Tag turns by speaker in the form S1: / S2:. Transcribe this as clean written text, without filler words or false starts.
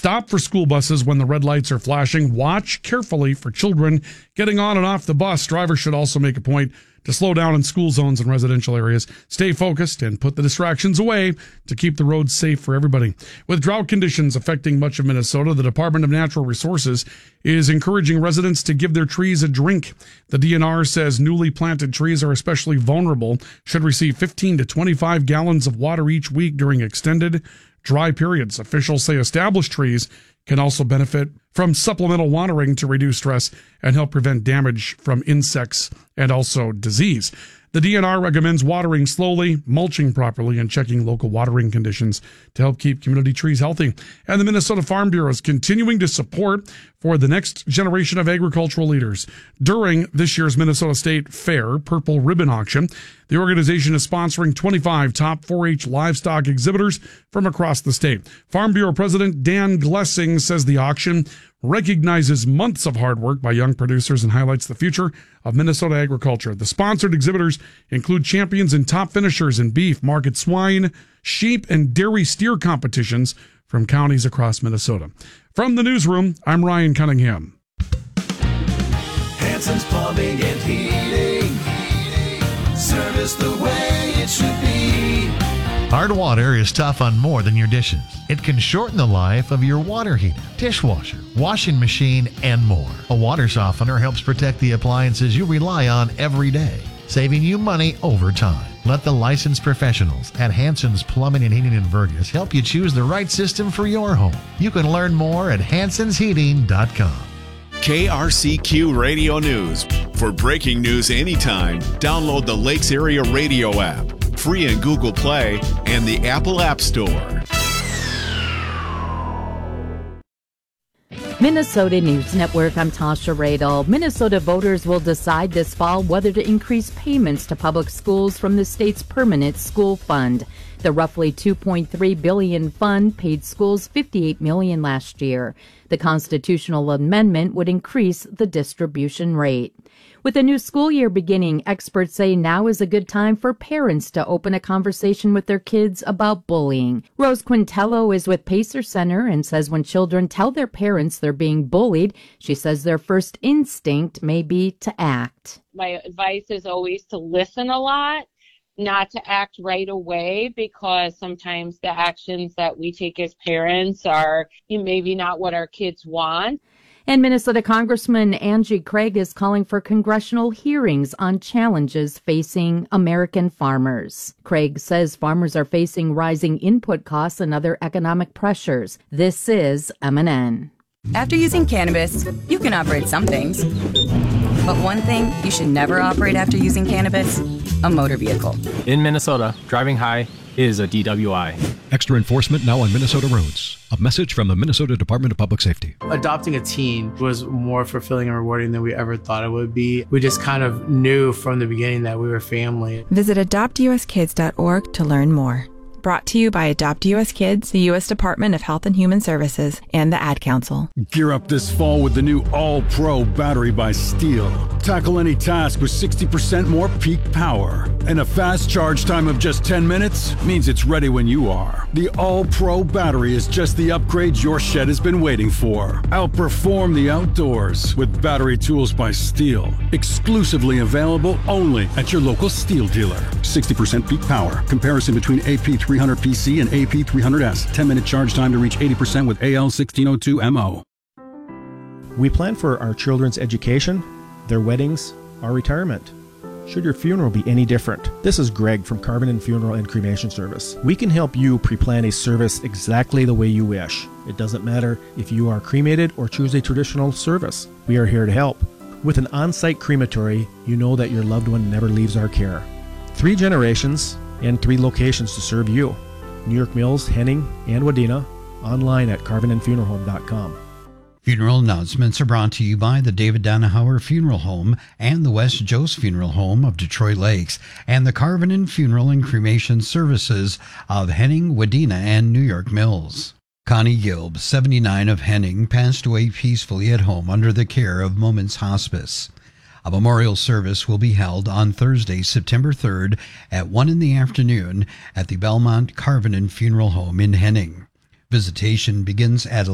S1: Stop for school buses when the red lights are flashing. Watch carefully for children getting on and off the bus. Drivers should also make a point to slow down in school zones and residential areas. Stay focused and put the distractions away to keep the roads safe for everybody. With drought conditions affecting much of Minnesota, the Department of Natural Resources is encouraging residents to give their trees a drink. The DNR says newly planted trees are especially vulnerable, should receive 15 to 25 gallons of water each week during extended dry periods. Officials say established trees can also benefit from supplemental watering to reduce stress and help prevent damage from insects and also disease. The DNR recommends watering slowly, mulching properly, and checking local watering conditions to help keep community trees healthy. And the Minnesota Farm Bureau is continuing to support for the next generation of agricultural leaders. During this year's Minnesota State Fair Purple Ribbon Auction, the organization is sponsoring 25 top 4-H livestock exhibitors from across the state. Farm Bureau President Dan Glessing says the auction recognizes months of hard work by young producers and highlights the future of Minnesota agriculture. The sponsored exhibitors include champions and top finishers in beef, market swine, sheep, and dairy steer competitions from counties across Minnesota. From the newsroom, I'm Ryan Cunningham.
S2: Hanson's Plumbing and Heating. Service the way it should be.
S3: Hard water is tough on more than your dishes. It can shorten the life of your water heater, dishwasher, washing machine, and more. A water softener helps protect the appliances you rely on every day, saving you money over time. Let the licensed professionals at Hanson's Plumbing and Heating in Vergas help you choose the right system for your home. You can learn more at hansonsheating.com.
S4: KRCQ Radio News. For breaking news anytime, download the Lakes Area Radio app, free in Google Play and the Apple App Store.
S5: Minnesota News Network, I'm Tasha Radel. Minnesota voters will decide this fall whether to increase payments to public schools from the state's permanent school fund. The roughly $2.3 billion fund paid schools $58 million last year. The constitutional amendment would increase the distribution rate. With the new school year beginning, experts say now is a good time for parents to open a conversation with their kids about bullying. Rose Quintello is with Pacer Center and says when children tell their parents they're being bullied, she says their first instinct may be to act.
S6: My advice is always to listen a lot, not to act right away, because sometimes the actions that we take as parents are maybe not what our kids want.
S5: And Minnesota Congressman Angie Craig is calling for congressional hearings on challenges facing American farmers. Craig says farmers are facing rising input costs and other economic pressures. This is MNN.
S7: After using cannabis, you can operate some things. But one thing you should never operate after using cannabis, a motor vehicle.
S8: In Minnesota, driving high is a DWI.
S9: Extra enforcement now on Minnesota roads. A message from the Minnesota Department of Public Safety.
S10: Adopting a teen was more fulfilling and rewarding than we ever thought it would be. We just kind of knew from the beginning that we were family.
S11: Visit adoptuskids.org to learn more. Brought to you by Adopt U.S. Kids, the U.S. Department of Health and Human Services, and the Ad Council.
S12: Gear up this fall with the new All-Pro battery by Steel. Tackle any task with 60% more peak power. And a fast charge time of just 10 minutes means it's ready when you are. The All-Pro battery is just the upgrade your shed has been waiting for. Outperform the outdoors with battery tools by Steel. Exclusively available only at your local Steel dealer. 60% peak power. Comparison between AP300PC and AP300S. 10-minute charge time to reach 80% with AL1602MO.
S13: We plan for our children's education, their weddings, our retirement. Should your funeral be any different? This is Greg from Carbon Funeral and Cremation Service. We can help you pre-plan a service exactly the way you wish. It doesn't matter if you are cremated or choose a traditional service. We are here to help. With an on-site crematory, you know that your loved one never leaves our care. 3 generations and 3 locations to serve you. New York Mills, Henning, and Wadena. Online at carbonandfuneralhome.com.
S14: Funeral announcements are brought to you by the David Danahauer Funeral Home and the West Joe's Funeral Home of Detroit Lakes and the Carvin Funeral and Cremation Services of Henning, Wadena, and New York Mills. Connie Gilb, 79 of Henning, passed away peacefully at home under the care of Moments Hospice. A memorial service will be held on Thursday, September 3rd at 1 in the afternoon at the Belmont Carvin Funeral Home in Henning. Visitation begins at